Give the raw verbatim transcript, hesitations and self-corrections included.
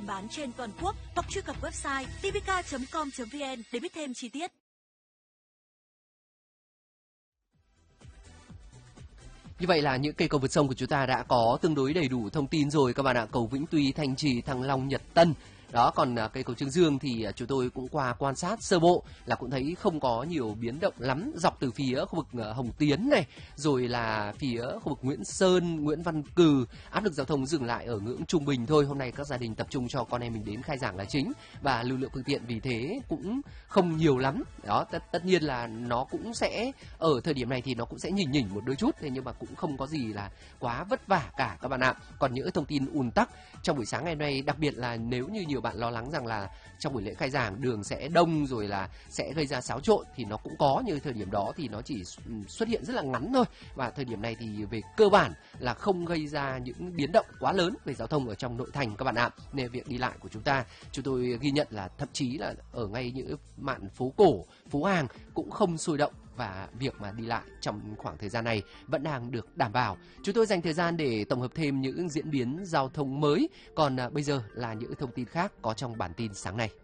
điểm bán trên toàn quốc hoặc truy cập website t v k chấm com chấm v n để biết thêm chi tiết. Như vậy là những cây cầu vượt sông của chúng ta đã có tương đối đầy đủ thông tin rồi các bạn ạ. Cầu Vĩnh Tuy, Thanh Trì, Thăng Long, Nhật Tân. Đó, còn cây cầu Chương Dương thì chúng tôi cũng qua quan sát sơ bộ là cũng thấy không có nhiều biến động lắm, dọc từ phía khu vực Hồng Tiến này, rồi là phía khu vực Nguyễn Sơn, Nguyễn Văn Cừ, áp lực giao thông dừng lại ở ngưỡng trung bình thôi. Hôm nay các gia đình tập trung cho con em mình đến khai giảng là chính và lưu lượng phương tiện vì thế cũng không nhiều lắm. Đó, tất, tất nhiên là nó cũng sẽ ở thời điểm này thì nó cũng sẽ nhỉnh nhỉnh một đôi chút, thế nhưng mà cũng không có gì là quá vất vả cả các bạn ạ. Còn những thông tin ùn tắc trong buổi sáng ngày hôm nay, đặc biệt là nếu như nhiều bạn lo lắng rằng là trong buổi lễ khai giảng đường sẽ đông rồi là sẽ gây ra xáo trộn thì nó cũng có, nhưng thời điểm đó thì nó chỉ xuất hiện rất là ngắn thôi, và thời điểm này thì về cơ bản là không gây ra những biến động quá lớn về giao thông ở trong nội thành các bạn ạ. Nên việc đi lại của chúng ta, chúng tôi ghi nhận là thậm chí là ở ngay những mạn phố cổ, phố hàng cũng không sôi động, và việc mà đi lại trong khoảng thời gian này vẫn đang được đảm bảo. Chúng tôi dành thời gian để tổng hợp thêm những diễn biến giao thông mới. Còn à, bây giờ là những thông tin khác có trong bản tin sáng nay.